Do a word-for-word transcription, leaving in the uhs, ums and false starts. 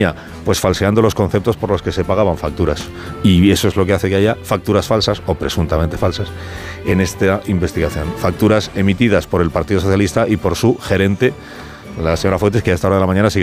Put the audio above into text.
pues falseando los conceptos por los que se pagaban facturas. Y eso es lo que hace que haya facturas falsas, o presuntamente falsas, en esta investigación. Facturas emitidas por el Partido Socialista y por su gerente, la señora Fuentes, que a esta hora de la mañana sigue